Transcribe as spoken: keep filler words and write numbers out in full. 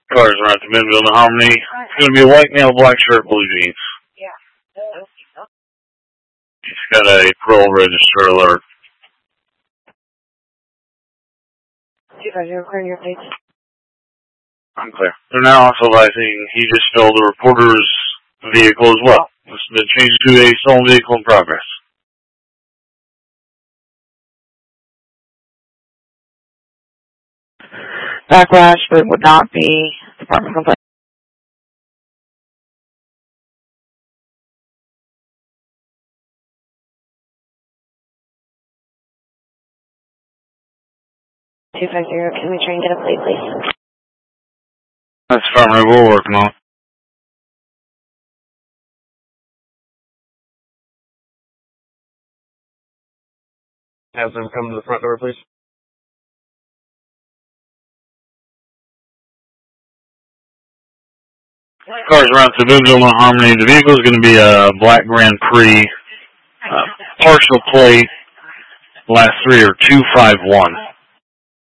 Cars around to Midville to Harmony. It's going to be a white male, black shirt, blue jeans. He's got a parole register alert. two five zero, clear your plates. I'm clear. They're now also advising he just stole the reporter's vehicle as well. It's been changed to a stolen vehicle in progress. Backlash, but would not be department complaint. two five zero, can we try and get a plate, please? That's affirmative. We're working on it. Have them come to the front door, please. Cars around to Midville to Harmony. The vehicle is going to be a black Grand Prix. Uh, partial plate. Last three are two five one.